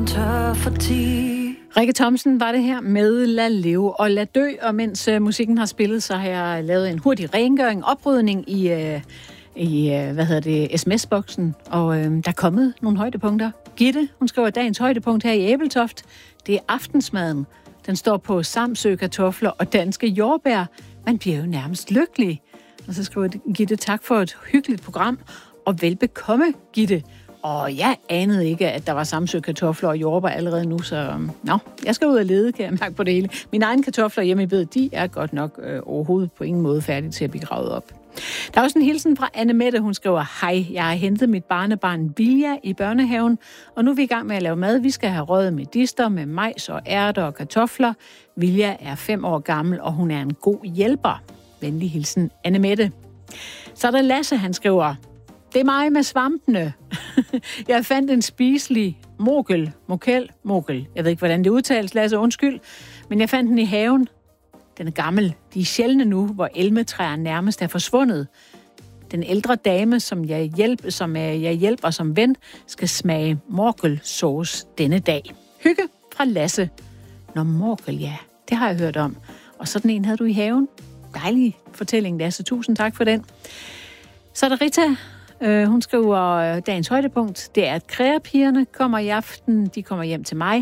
tør for ti. Rikke Thomsen var det her med Lad leve og lad dø, og mens musikken har spillet, så har jeg lavet en hurtig rengøring, oprydning i sms-boksen, og der er kommet nogle højdepunkter. Gitte, hun skriver dagens højdepunkt her i Æbeltoft. Det er aftensmaden. Den står på Samsø kartofler og danske jordbær. Man bliver jo nærmest lykkelig. Og så skriver Gitte, tak for et hyggeligt program, og velbekomme, Gitte. Og jeg anede ikke, at der var Samsø kartofler og jordbær allerede nu, så jeg skal ud og lede, kan jeg mærke på det hele. Mine egne kartofler hjemme i bedet, de er godt nok overhovedet på ingen måde færdige til at blive gravet op. Der er også en hilsen fra Anne Mette, hun skriver, hej, jeg har hentet mit barnebarn Vilja i børnehaven, og nu er vi i gang med at lave mad. Vi skal have røget medister med majs og ærter og kartofler. Vilja er 5 år gammel, og hun er en god hjælper. Venlig hilsen, Anne Mette. Så er der Lasse, han skriver, det er mig med svampene. Jeg fandt en spiselig mokel. Jeg ved ikke, hvordan det udtales, Lasse, undskyld. Men jeg fandt den i haven. Den er gammel. De er sjældne nu, hvor elmetræer nærmest er forsvundet. Den ældre dame, som jeg hjælper som ven, skal smage morkelsauce denne dag. Hygge fra Lasse. Nå, morkel, ja, det har jeg hørt om. Og sådan en havde du i haven. Dejlig fortælling, Lasse. Tusind tak for den. Så er der Rita. Hun skriver, dagens højdepunkt, det er, at kreapigerne kommer i aften. De kommer hjem til mig.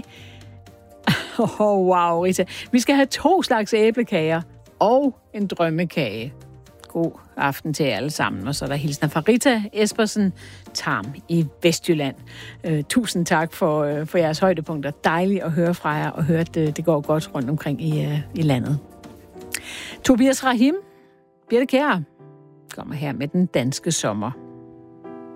Wow, Rita. Vi skal have 2 slags æblekager og en drømmekage. God aften til jer alle sammen. Og så er der hilsner fra Rita Espersen Tarm i Vestjylland. Tusind tak for jeres højdepunkter. Dejligt at høre fra jer og høre, at det går godt rundt omkring i landet. Tobias Rahim, Birte Kjær, kommer her med den danske sommer.